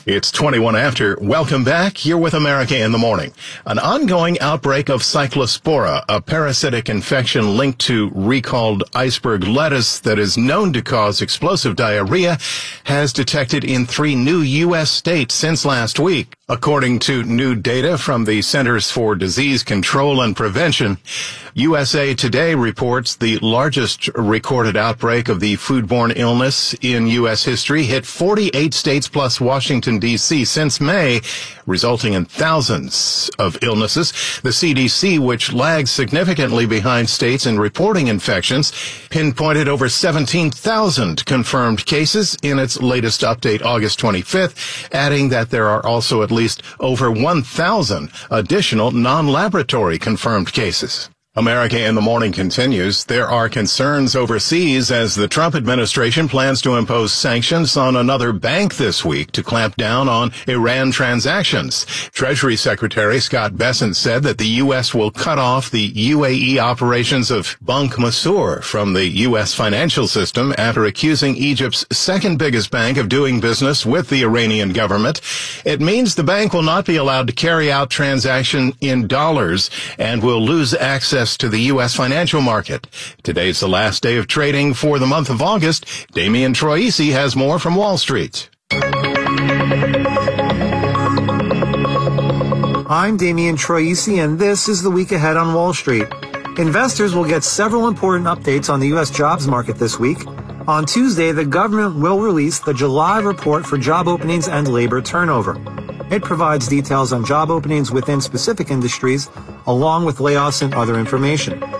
It's 21 after. Welcome back. You're with America in the Morning. An ongoing outbreak of Cyclospora, a parasitic infection linked to recalled iceberg lettuce that is known to cause explosive diarrhea, has detected in 3 new U.S. states since last week. According to new data from the Centers for Disease Control and Prevention, USA Today reports the largest recorded outbreak of the foodborne illness in U.S. history hit 48 states plus Washington, D.C. since May, resulting in thousands of illnesses. The CDC, which lags significantly behind states in reporting infections, pinpointed over 17,000 confirmed cases in its latest update August 25th, adding that there are also at least over 1,000 additional non-laboratory confirmed cases. America in the Morning continues. There are concerns overseas as the Trump administration plans to impose sanctions on another bank this week to clamp down on Iran transactions. Treasury Secretary Scott Bessent said that the U.S. will cut off the UAE operations of Bank Masur from the U.S. financial system after accusing Egypt's second biggest bank of doing business with the Iranian government. It means the bank will not be allowed to carry out transactions in dollars and will lose access to the U.S. financial market. Today's the last day of trading for the month of August. Damian Troisi has more from Wall Street. I'm Damian Troisi, and this is the week ahead on Wall Street. Investors will get several important updates on the U.S. jobs market this week. On Tuesday, the government will release the July report for job openings and labor turnover. It provides details on job openings within specific industries, along with layoffs and other information.